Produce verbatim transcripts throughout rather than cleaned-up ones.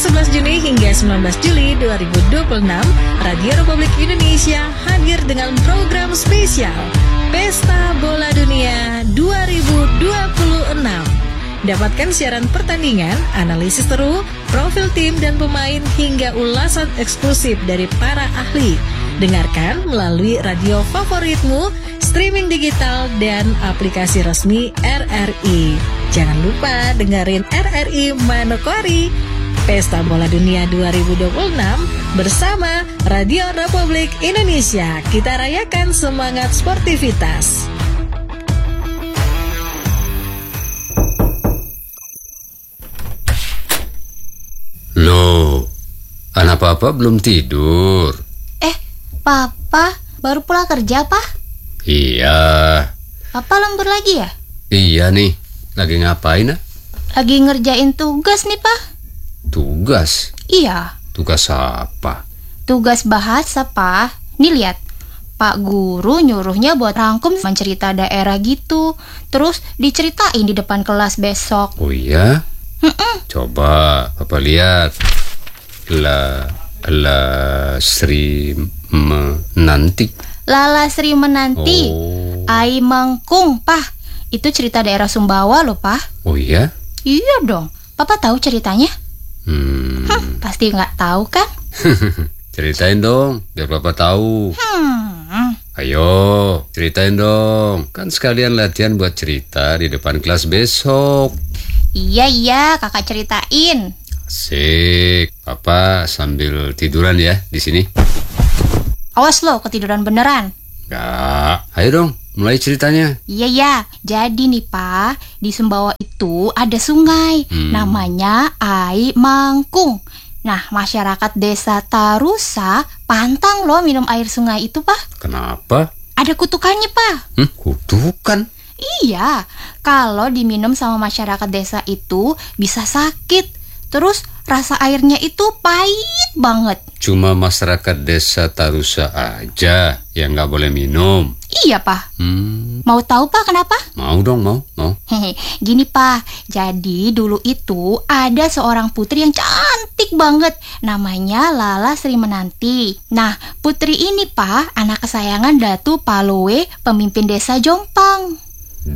sebelas Juni hingga sembilan belas Juli dua ribu dua puluh enam, Radio Republik Indonesia hadir dengan program spesial Pesta Bola Dunia dua ribu dua puluh enam. Dapatkan siaran pertandingan, analisis seru, profil tim dan pemain hingga ulasan eksklusif dari para ahli. Dengarkan melalui radio favoritmu, streaming digital, dan aplikasi resmi R R I. Jangan lupa dengerin R R I Manokwari. Pesta Bola Dunia dua ribu dua puluh enam bersama Radio Republik Indonesia. Kita rayakan semangat sportivitas. Loh, anak papa belum tidur. Eh, papa baru pulang kerja, Pak? Iya. Papa lembur lagi ya? Iya nih, lagi ngapain ah? Lagi ngerjain tugas nih, Pak. Tugas? Iya. Tugas apa? Tugas bahasa, Pak. Nih lihat, Pak Guru nyuruhnya buat rangkum cerita daerah gitu. Terus diceritain di depan kelas besok. Oh iya? Mm-mm. Coba papa lihat. La La Sri Menanti. Lala Sri Menanti. Oh. Ai Mangkung, Pak. Itu cerita daerah Sumbawa loh, Pak. Oh iya? Iya dong. Papa tahu ceritanya? Hmm. Hah, pasti nggak tahu kan? Ceritain dong, biar papa tahu. Hmm. Ayo, ceritain dong. Kan sekalian latihan buat cerita di depan kelas besok. Iya, iya, kakak ceritain. Asik. Papa sambil tiduran ya di sini. Awas lo, ketiduran beneran. Enggak. Ayo dong, mulai ceritanya. Iya, iya. Jadi nih, Pak, di Sumbawa itu ada sungai. Hmm. Namanya Ai Mangkung. Nah, masyarakat desa Tarusa pantang loh minum air sungai itu, Pak. Kenapa? Ada kutukannya, Pak. Hmm, kutukan? Iya, kalau diminum sama masyarakat desa itu bisa sakit. Terus rasa airnya itu pahit banget. Cuma masyarakat desa Tarusa aja yang nggak boleh minum. Iya, Pak. Hmm, Mau tahu, Pak, kenapa? mau dong, mau, mau. Hehe, gini, Pak. Jadi dulu itu ada seorang putri yang cantik banget. Namanya Lala Sri Menanti. Nah, putri ini, Pak, anak kesayangan Datu Palowe, pemimpin desa Jompang.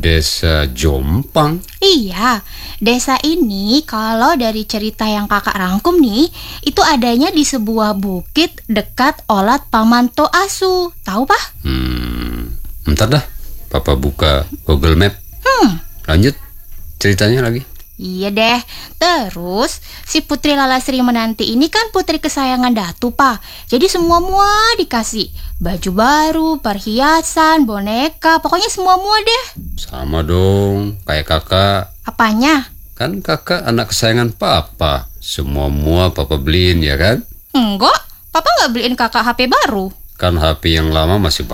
Desa Jompang? Iya, desa ini kalau dari cerita yang kakak rangkum nih, itu adanya di sebuah bukit dekat Olat Pamanto Asu. Tahu, Pak? Hmm, bentar dah. Papa buka Google Map. Hmm, Lanjut ceritanya lagi. iya deh. Terus si Putri Lala Sri Menanti ini kan putri kesayangan Datu, Pak. Jadi semua-mua dikasih. Baju baru, perhiasan, boneka, pokoknya semua-mua deh. Sama dong, kayak kakak. Apanya? Kan kakak anak kesayangan papa. Semua mua papa beliin ya kan? Enggak, Papa nggak beliin kakak H P baru. Kan H P yang lama masih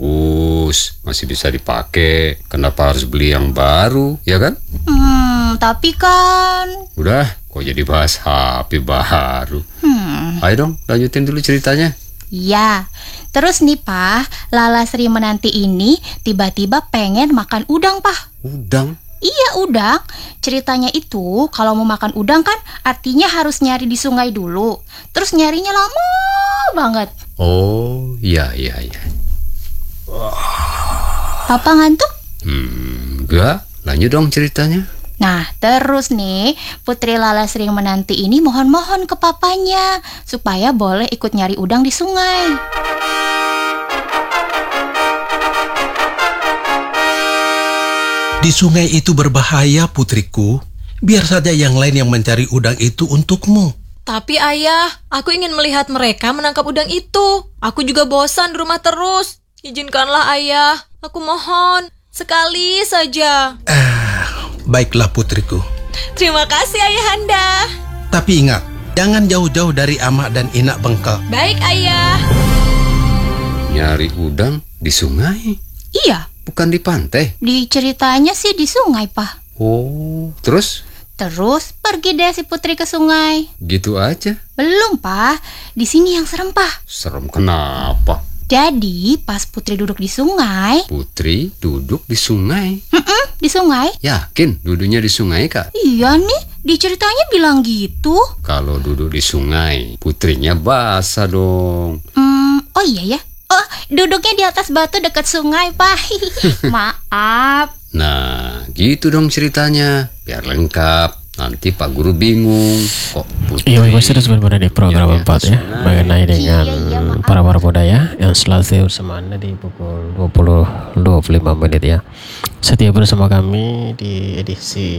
bagus, masih bisa dipakai. Kenapa harus beli yang baru, ya kan? Hmm, tapi kan... Udah, kok jadi bahas H P baru? Hmm, Ayo dong, lanjutin dulu ceritanya. iya. Terus nih, Pak, Lala Sri Menanti ini tiba-tiba pengen makan udang, Pak. Udang? Iya, udang. Ceritanya itu kalau mau makan udang kan artinya harus nyari di sungai dulu. Terus nyarinya lama banget. Oh, iya, iya, iya. Papa ngantuk? Hmm, enggak. Lanjut dong ceritanya. Nah, terus nih, Putri Lala Sri Menanti ini mohon-mohon ke papanya supaya boleh ikut nyari udang di sungai. Di sungai itu berbahaya, putriku. Biar saja yang lain yang mencari udang itu untukmu. Tapi ayah, aku ingin melihat mereka menangkap udang itu. Aku juga bosan di rumah terus. Izinkanlah ayah, aku mohon. Sekali saja. Ah, baiklah putriku. Terima kasih ayahanda. Tapi ingat, jangan jauh-jauh dari Amak dan Inak Bengkel. Baik ayah. Nyari udang di sungai? Iya, Bukan di pantai? di ceritanya sih di sungai, Pak. Oh, terus? Terus pergi deh si Putri ke sungai. Gitu aja? Belum, Pak. Di sini yang serem, Pak. Serem kenapa? Jadi pas Putri duduk di sungai, Putri duduk di sungai. mm-mm, di sungai, Yakin duduknya di sungai, Kak? iya nih, Di ceritanya bilang gitu. Kalau duduk di sungai, putrinya basah dong. Hmm, oh iya ya. Oh, duduknya di atas batu dekat sungai, Pak. Maaf. Nah, gitu dong ceritanya, biar lengkap. Nanti Pak Guru bingung. Kok putri? Iya, baik, sudah sebenarnya di program Yang empat ya, sungai. mengenai dengan Iya, iya, maaf. para para budaya yang selalu bersama Anda di pukul dua puluh dua puluh lima menit ya. Setia bersama kami di edisi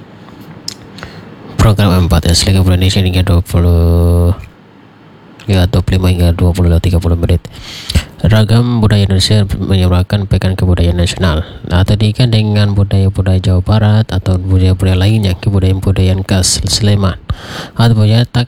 program empat ya, Selega Indonesia hingga dua puluh hingga dua puluh lima hingga dua puluh tiga puluh menit. Ragam budaya Indonesia menyuarakan pekan kebudayaan nasional atau diikat dengan budaya-budaya Jawa Barat atau budaya-budaya lainnya, kebudayaan-budayaan khas Sleman atau budaya tak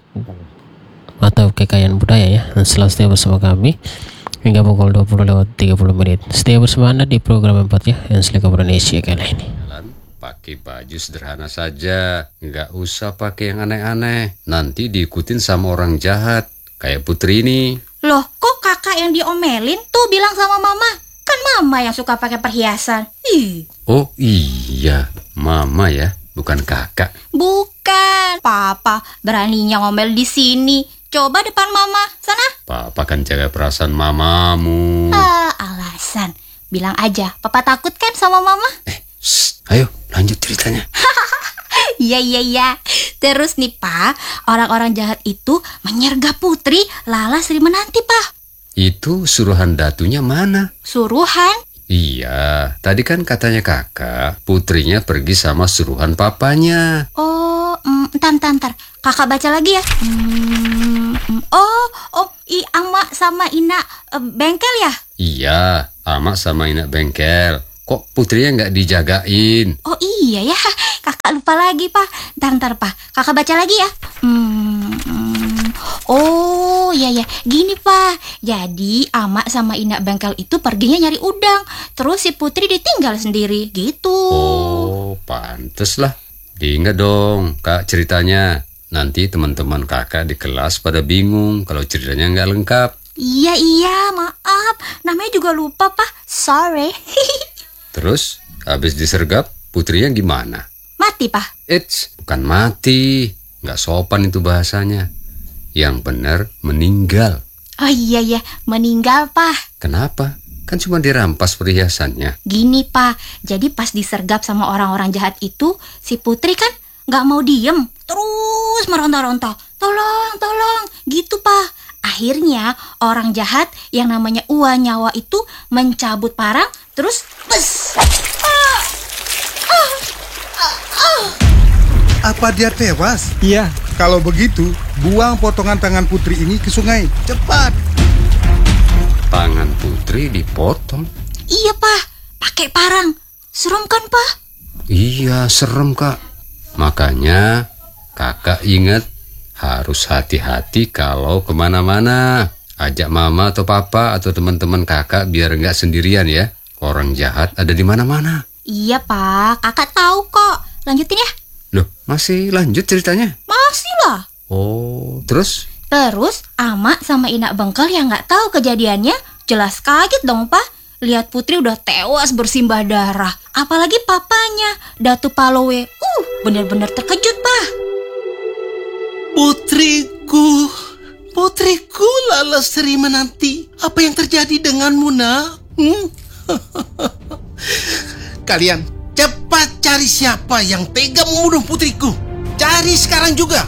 atau kekayaan budaya ya. Selalu setia bersama kami hingga pukul dua puluh lewat tiga puluh menit. Setia bersama Anda di program empat ya, yang Selega Indonesia kali ini. Jalan, pakai baju sederhana saja, nggak usah pakai yang aneh-aneh. Nanti diikutin sama orang jahat kayak Putri ini. Loh, kok kakak yang diomelin? Tuh bilang sama mama. Kan mama yang suka pakai perhiasan. Ih. Oh iya, mama ya, bukan kakak. Bukan. Papa beraninya ngomel di sini. Coba depan mama. Sana. Papa kan jaga perasaan mamamu. Ah, alasan. Bilang aja, papa takut kan sama mama? Eh, shh, ayo lanjut ceritanya. Iya, iya, iya. Terus nih, Pak, orang-orang jahat itu menyergap Putri Lala Sri Menanti, Pak. Itu suruhan datunya mana? Suruhan? Iya, tadi kan katanya kakak, putrinya pergi sama suruhan papanya. Oh, mm, entar, entar, entar. Kakak baca lagi ya. Hmm, mm, oh, oh, i ama sama Ina eh, bengkel ya? Iya, Ama sama Inak bengkel. Kok putrinya nggak dijagain? Oh iya ya, kakak lupa lagi, Pak. Ntar, ntar, Pak. Kakak baca lagi ya. Hmm, hmm. Oh, iya, ya. Gini, Pak. Jadi, Ama sama Ina bengkel itu perginya nyari udang. Terus si Putri ditinggal sendiri, gitu. Oh, pantes lah. Diingat dong, Kak, ceritanya. Nanti teman-teman kakak di kelas pada bingung kalau ceritanya nggak lengkap. Iya, iya, maaf. Namanya juga lupa, Pak. Sorry. Terus, habis disergap, putrinya gimana? Mati, Pak. Eits, bukan mati. Nggak sopan itu bahasanya. Yang benar, meninggal. Oh iya, ya. Meninggal, Pak. Kenapa? Kan cuma dirampas perhiasannya. Gini, Pak. Jadi pas disergap sama orang-orang jahat itu, si Putri kan nggak mau diem. Terus meronta-ronta. Tolong, tolong. Gitu, Pak. Akhirnya orang jahat yang namanya Uwa Nyawa itu mencabut parang, terus bes. Ah, ah, ah, ah. Apa dia tewas? Iya. Kalau begitu, buang potongan tangan Putri ini ke sungai. Cepat. Tangan putri dipotong. Iya, Pak. Pakai parang. Serem kan, Pak? Iya, serem, Kak. Makanya kakak ingat harus hati-hati kalau kemana-mana. Ajak mama atau papa atau teman-teman kakak biar nggak sendirian ya. Orang jahat ada di mana-mana. Iya, Pak. Kakak tahu kok. Lanjutin ya. Loh, masih lanjut ceritanya? Masih lah. Oh, terus? Terus Ama sama Ina bengkel yang nggak tahu kejadiannya jelas kaget dong, Pak. Lihat Putri udah tewas bersimbah darah. Apalagi papanya, Datu Palowe. Uh, bener-bener terkejut, Pak. Putriku, putriku Lala Sri Menanti. Apa yang terjadi denganmu, nak? Hmm? Kalian cepat cari siapa yang tega membunuh putriku. Cari sekarang juga.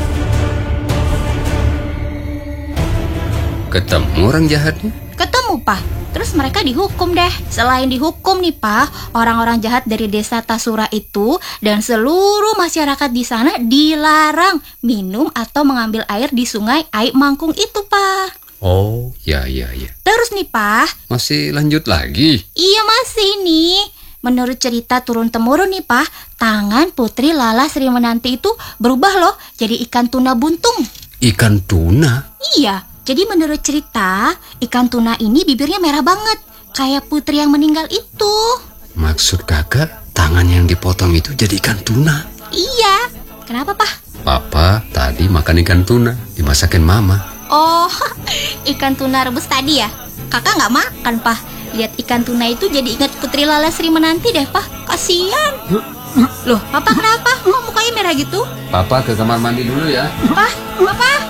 Ketemu orang jahatnya? Ketemu, Pak. Terus mereka dihukum deh. Selain dihukum nih, Pak, orang-orang jahat dari desa Tasura itu dan seluruh masyarakat di sana dilarang minum atau mengambil air di sungai Aik Mangkung itu, Pak. Oh, ya, ya, ya. Terus nih, Pak. Masih lanjut lagi? Iya, masih nih. Menurut cerita turun-temurun nih, Pak, tangan Putri Lala Sri Menanti itu berubah loh jadi ikan tuna buntung. Ikan tuna? Iya. Jadi menurut cerita, ikan tuna ini bibirnya merah banget, kayak Putri yang meninggal itu. Maksud kakak, tangan yang dipotong itu jadi ikan tuna? Iya. Kenapa, Pak? Papa tadi makan ikan tuna, dimasakin mama. Oh, ikan tuna rebus tadi ya? Kakak nggak makan, Pak. Lihat ikan tuna itu jadi ingat Putri Lala Sri Menanti deh, Pak. Kasian. Loh, Papa kenapa? Kok mukanya merah gitu? Papa ke kamar mandi dulu ya. Papa, Papa,